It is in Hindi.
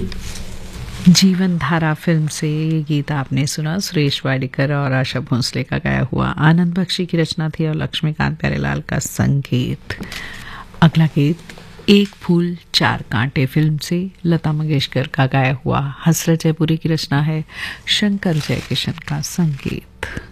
जीवन धारा फिल्म से ये गीत आपने सुना। सुरेश वाडीकर और आशा भोंसले का गाया हुआ, आनंद बख्शी की रचना थी और लक्ष्मीकांत प्यारेलाल का संगीत। अगला गीत एक फूल चार कांटे फिल्म से लता मंगेशकर का गाया हुआ, हसरत जयपुरी की रचना है, शंकर जयकिशन का संगीत।